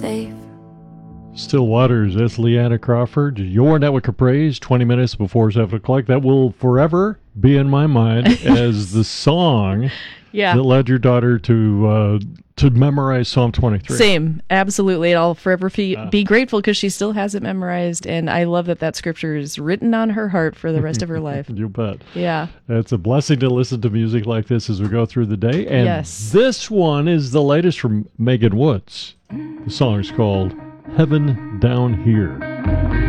safe. Still Waters, that's Leanna Crawford. Your Network of Praise, 20 minutes before 7 o'clock. That will forever be in my mind as the song that led your daughter to memorize Psalm 23. Same, absolutely. I'll forever be grateful because she still has it memorized, and I love that scripture is written on her heart for the rest of her life. You bet. Yeah. It's a blessing to listen to music like this as we go through the day. And this one is the latest from Megan Woods. The song is called Heaven Down Here.